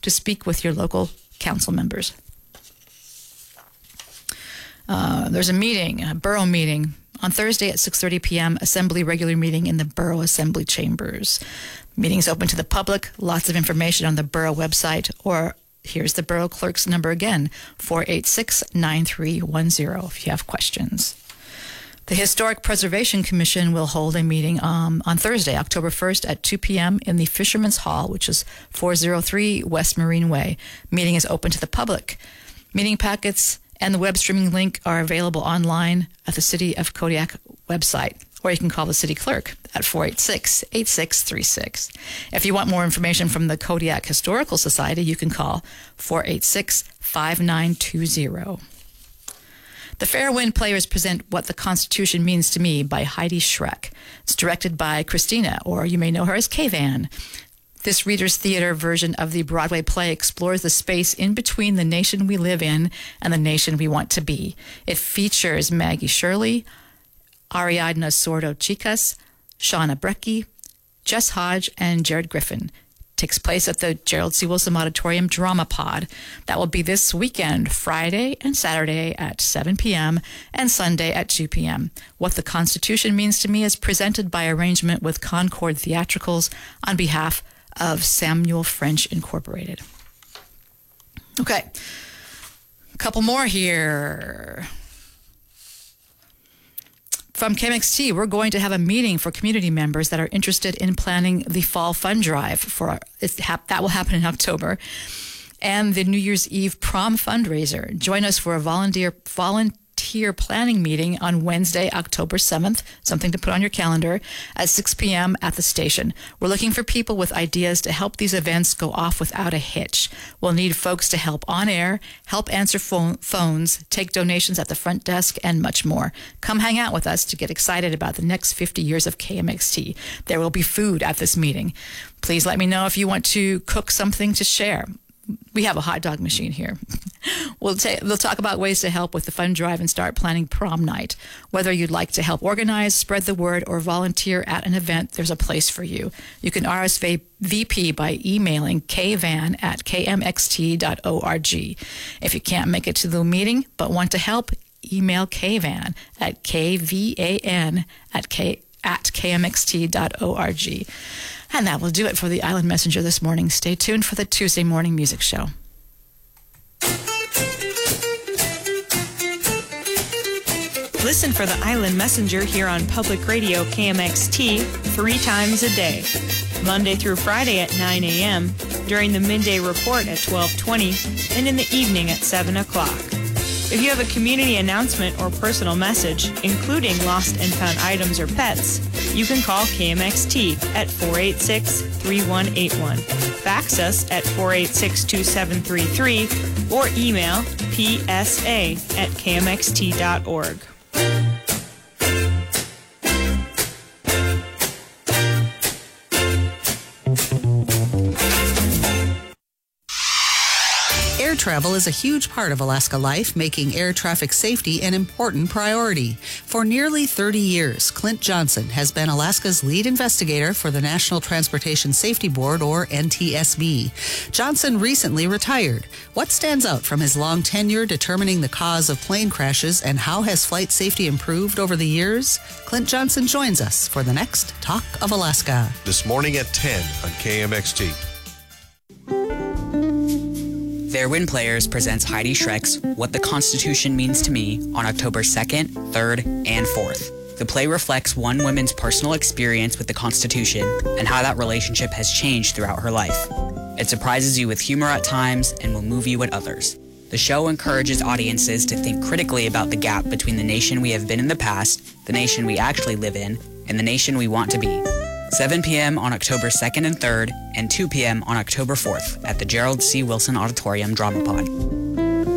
to speak with your local council members. There's a borough meeting on Thursday at 6:30 p.m., Assembly regular meeting in the Borough Assembly Chambers. Meeting's open to the public. Lots of information on the Borough website, or here's the Borough Clerk's number again, 486-9310 if you have questions. The Historic Preservation Commission will hold a meeting on Thursday, October 1st at 2 p.m. in the Fisherman's Hall, which is 403 West Marine Way. Meeting is open to the public. Meeting packets and the web streaming link are available online at the City of Kodiak website, or you can call the city clerk at 486-8636. If you want more information from the Kodiak Historical Society, you can call 486-5920. The Fairwind Players present What the Constitution Means to Me by Heidi Schreck. It's directed by Christina, or you may know her as K-Van. This Reader's Theater version of the Broadway play explores the space in between the nation we live in and the nation we want to be. It features Maggie Shirley, Ariadna Sordo-Chicas, Shauna Brecky, Jess Hodge, and Jared Griffin. Takes place at the Gerald C. Wilson Auditorium Drama Pod. That will be this weekend, Friday and Saturday at 7 p.m. and Sunday at 2 p.m. What the Constitution Means to Me is presented by arrangement with Concord Theatricals on behalf of Samuel French Incorporated. Okay, a couple more here. From KMXT, we're going to have a meeting for community members that are interested in planning the Fall Fund Drive. That will happen in October. And the New Year's Eve prom fundraiser. Join us for a volunteer planning meeting on Wednesday, October 7th, something to put on your calendar, at 6 p.m. at the station. We're looking for people with ideas to help these events go off without a hitch. We'll need folks to help on air, help answer phones, take donations at the front desk, and much more. Come hang out with us to get excited about the next 50 years of KMXT. There will be food at this meeting. Please let me know if you want to cook something to share. We have a hot dog machine here. We'll talk about ways to help with the fund drive and start planning prom night. Whether you'd like to help organize, spread the word, or volunteer at an event, there's a place for you. You can RSVP by emailing kvan@kmxt.org. If you can't make it to the meeting but want to help, email kvan at kvan@kmxt.org. And that will do it for the Island Messenger this morning. Stay tuned for the Tuesday Morning Music Show. Listen for the Island Messenger here on Public Radio KMXT 3 times a day. Monday through Friday at 9 a.m., during the midday report at 12:20, and in the evening at 7 o'clock. If you have a community announcement or personal message, including lost and found items or pets, you can call KMXT at 486-3181. Fax us at 486-2733 or email psa@kmxt.org. Air travel is a huge part of Alaska life, making air traffic safety an important priority. For nearly 30 years, Clint Johnson has been Alaska's lead investigator for the National Transportation Safety Board, or NTSB. Johnson recently retired. What stands out from his long tenure determining the cause of plane crashes, and how has flight safety improved over the years? Clint Johnson joins us for the next Talk of Alaska. This morning at 10 on KMXT. Fairwind Players presents Heidi Schreck's What the Constitution Means to Me on October 2nd, 3rd, and 4th. The play reflects one woman's personal experience with the Constitution and how that relationship has changed throughout her life. It surprises you with humor at times and will move you at others. The show encourages audiences to think critically about the gap between the nation we have been in the past, the nation we actually live in, and the nation we want to be. 7 p.m. on October 2nd and 3rd, and 2 p.m. on October 4th at the Gerald C. Wilson Auditorium Drama Pod.